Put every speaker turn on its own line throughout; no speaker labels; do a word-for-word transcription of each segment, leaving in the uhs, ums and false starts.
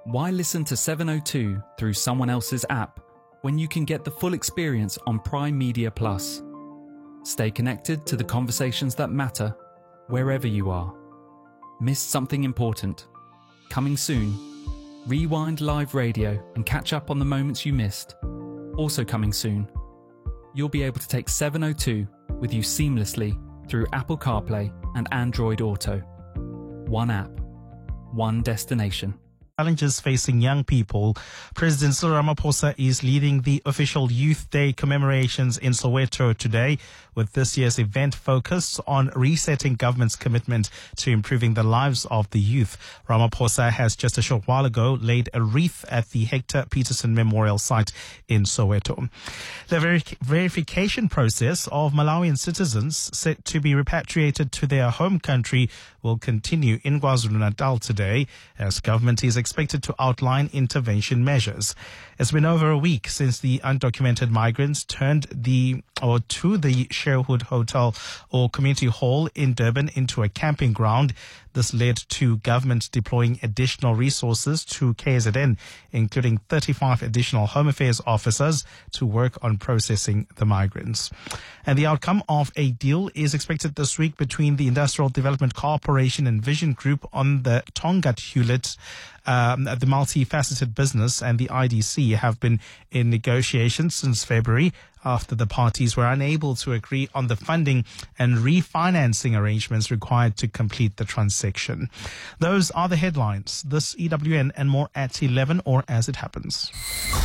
Why listen to seven oh two through someone else's app when you can get the full experience on Prime Media Plus? Stay connected to the conversations that matter wherever you are. Missed something important? Coming soon. Rewind live radio and catch up on the moments you missed. Also coming soon. You'll be able to take seven oh two with you seamlessly through Apple CarPlay and Android Auto. One app, one destination.
Challenges facing young people. President Cyril Ramaphosa is leading the official Youth Day commemorations in Soweto today, with this year's event focused on resetting government's commitment to improving the lives of the youth. Ramaphosa has just a short while ago laid a wreath at the Hector Peterson Memorial Site in Soweto. The ver- verification process of Malawian citizens set to be repatriated to their home country will continue in KwaZulu-Natal today, as government is expected to outline intervention measures. It's been over a week since the undocumented migrants turned the or to the Sherwood Hotel or Community Hall in Durban into a camping ground. This led to government deploying additional resources to K Z N, including thirty-five additional Home Affairs officers to work on processing the migrants. And the outcome of a deal is expected this week between the Industrial Development Corporation and Vision Group on the Tongaat Hewlett. Um, the multifaceted business and the I D C have been in negotiations since February after the parties were unable to agree on the funding and refinancing arrangements required to complete the transaction. Those are the headlines. This E W N and more at eleven or as it happens.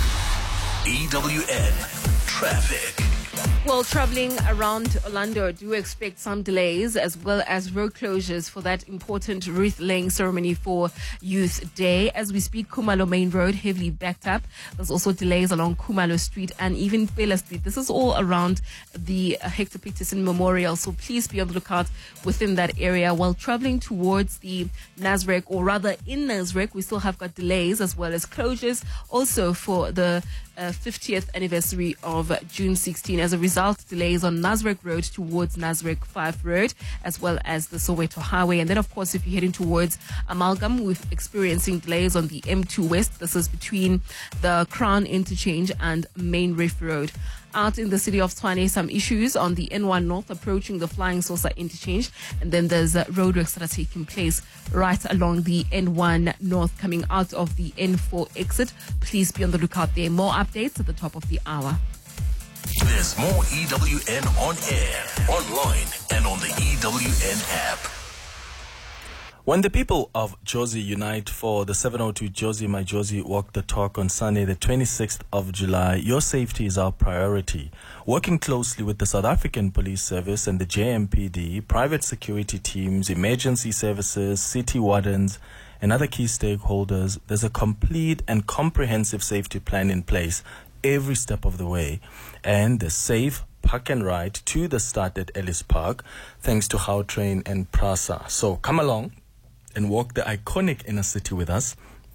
E W N Traffic.
Well, traveling around Orlando, do expect some delays as well as road closures for that important wreath laying ceremony for Youth Day. As we speak, Kumalo Main Road heavily backed up. There's also delays along Kumalo Street and even Pela Street. This is all around the Hector Peterson Memorial, so please be on the lookout within that area. While traveling towards the Nasrec, or rather in Nasrec, we still have got delays as well as closures also for the uh, fiftieth anniversary of June sixteenth. As a result, delays on Nasrec Road towards Nasrec five Road, as well as the Soweto Highway. And then, of course, if you're heading towards Amalgam, we're experiencing delays on the M two West. This is between the Crown Interchange and Main Reef Road. Out in the city of Tshwane, some issues on the N one North approaching the Flying Saucer Interchange. And then there's uh, roadworks that are taking place right along the N one North coming out of the N four exit. Please be on the lookout there. More updates at the top of the hour.
There's more E W N on air, online, and on the E W N app.
When the people of Jozi unite for the seven oh two Jozi My Jozi Walk the Talk on Sunday, the twenty-sixth of July, your safety is our priority. Working closely with the South African Police Service and the J M P D, private security teams, emergency services, city wardens, and other key stakeholders, there's a complete and comprehensive safety plan in place every step of the way. And the safe park and ride to the start at Ellis Park, thanks to Gautrain and PRASA. So come along and walk the iconic inner city with us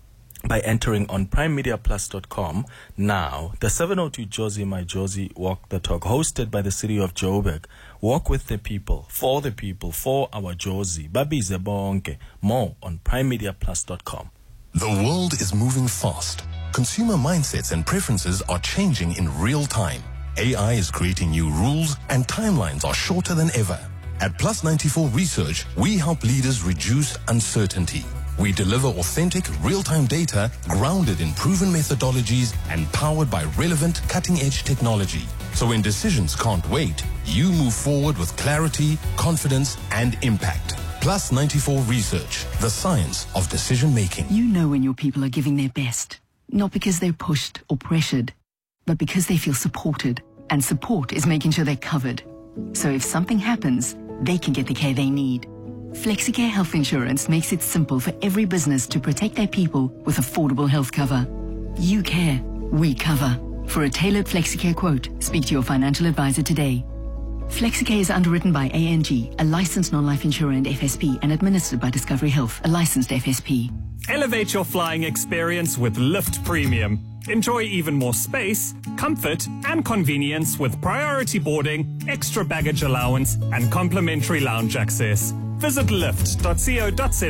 by entering on prime media plus dot com now. The seven oh two Jozi My Jozi Walk the Talk, hosted by the city of Joburg. Walk with the people, for the people, for our Jozi. Babize bonke. More on prime media plus dot com.
The world is moving fast. Consumer mindsets and preferences are changing in real time. A I is creating new rules and timelines are shorter than ever. At Plus ninety-four Research, we help leaders reduce uncertainty. We deliver authentic, real-time data grounded in proven methodologies and powered by relevant, cutting-edge technology. So when decisions can't wait, you move forward with clarity, confidence, and impact. Plus ninety-four Research, the science of decision-making.
You know when your people are giving their best, not because they're pushed or pressured, but because they feel supported. And support is making sure they're covered. So if something happens, they can get the care they need. FlexiCare Health Insurance makes it simple for every business to protect their people with affordable health cover. You care, we cover. For a tailored FlexiCare quote, speak to your financial advisor today. FlexiCare is underwritten by A N G, a licensed non-life insurer and F S P, and administered by Discovery Health, a licensed F S P.
Elevate your flying experience with Lift Premium. Enjoy even more space, comfort, and convenience with priority boarding, extra baggage allowance, and complimentary lounge access. Visit lift dot co dot za